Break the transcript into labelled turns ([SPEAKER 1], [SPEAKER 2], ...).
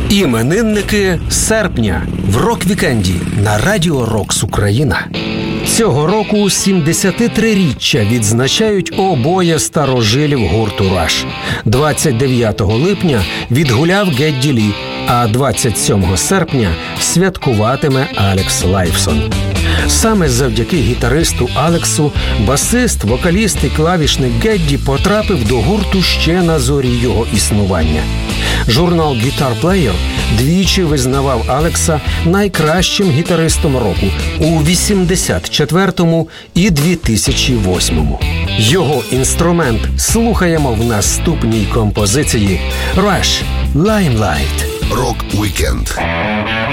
[SPEAKER 1] Іменинники серпня в рок-вікенді на Радіо Рокс Україна. Цього року 73-річчя відзначають обоє старожилів гурту «Раш». 29 липня відгуляв Гедді Лі, а 27 серпня святкуватиме Алекс Лайфсон. Саме завдяки гітаристу Алексу басист, вокаліст і клавішник Гедді потрапив до гурту ще на зорі його існування. Журнал Guitar Player двічі визнавав Алекса найкращим гітаристом року у 84-му і 2008-му. Його інструмент слухаємо в наступній композиції «Rush Limelight».
[SPEAKER 2] Рок-вікенд.